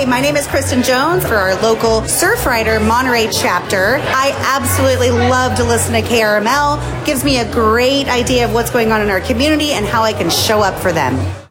my name is Kristen Jones for our local Surfrider Monterey chapter. I absolutely love to listen to KRML. Gives me a great idea of what's going on in our community and how I can show up for them.